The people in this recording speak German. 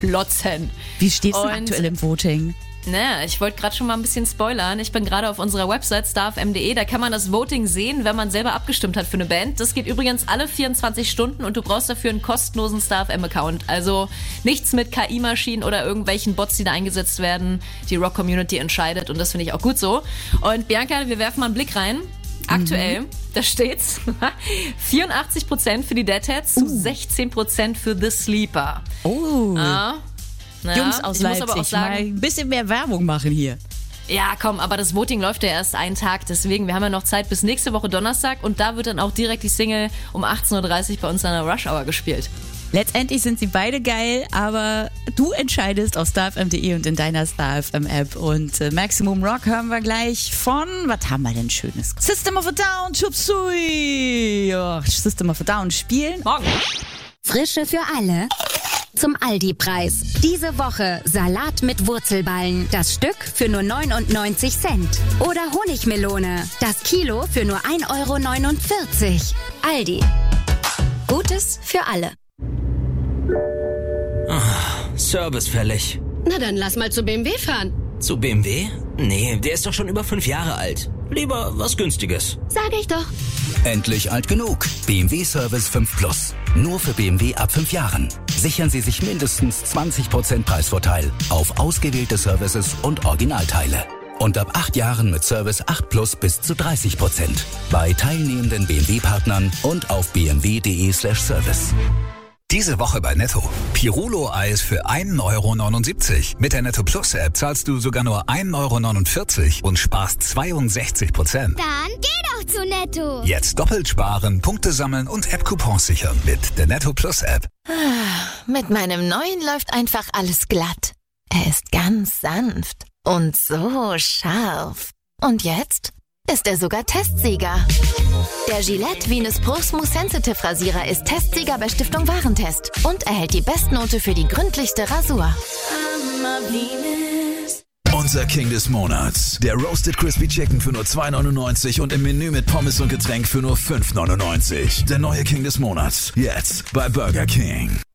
klotzen. Wie stehst du aktuell im Voting? Ne, ich wollte gerade schon mal ein bisschen spoilern. Ich bin gerade auf unserer Website starfm.de. Da kann man das Voting sehen, wenn man selber abgestimmt hat für eine Band. Das geht übrigens alle 24 Stunden und du brauchst dafür einen kostenlosen StarFM-Account. Also nichts mit KI-Maschinen oder irgendwelchen Bots, die da eingesetzt werden. Die Rock-Community entscheidet und das finde ich auch gut so. Und Bianca, wir werfen mal einen Blick rein. Aktuell, da steht's, 84% für die Deadheads zu 16% für The Sleeper. Oh. Ja, Jungs aus ich muss Leipzig, aber auch sagen, mal ein bisschen mehr Werbung machen hier. Ja, komm, aber das Voting läuft ja erst einen Tag, deswegen, wir haben ja noch Zeit bis nächste Woche Donnerstag und da wird dann auch direkt die Single um 18.30 Uhr bei uns in der Rush Hour gespielt. Letztendlich sind sie beide geil, aber du entscheidest auf starfm.de und in deiner StarFM-App. Und Maximum Rock hören wir gleich von, was haben wir denn Schönes? System of a Down, Chop Suey. Oh, System of a Down spielen. Morgen. Frische für alle. Zum Aldi-Preis. Diese Woche Salat mit Wurzelballen. Das Stück für nur 99 Cent. Oder Honigmelone. Das Kilo für nur 1,49 €. Aldi. Gutes für alle. Service fällig. Na dann lass mal zu BMW fahren. Zu BMW? Nee, der ist doch schon über 5 Jahre alt. Lieber was Günstiges. Sag ich doch. Endlich alt genug. BMW Service 5 Plus. Nur für BMW ab 5 Jahren. Sichern Sie sich mindestens 20% Preisvorteil auf ausgewählte Services und Originalteile. Und ab 8 Jahren mit Service 8 Plus bis zu 30%. Bei teilnehmenden BMW-Partnern und auf bmw.de/service. Diese Woche bei Netto. Pirulo-Eis für 1,79 €. Mit der Netto Plus App zahlst du sogar nur 1,49 € und sparst 62%. Dann geh doch zu Netto. Jetzt doppelt sparen, Punkte sammeln und App-Coupons sichern mit der Netto Plus App. Mit meinem neuen läuft einfach alles glatt. Er ist ganz sanft und so scharf. Und jetzt ist er sogar Testsieger. Der Gillette Venus Pro Smooth Sensitive Rasierer ist Testsieger bei Stiftung Warentest und erhält die Bestnote für die gründlichste Rasur. Unser King des Monats. Der Roasted Crispy Chicken für nur 2,99 € und im Menü mit Pommes und Getränk für nur 5,99 €. Der neue King des Monats. Jetzt bei Burger King.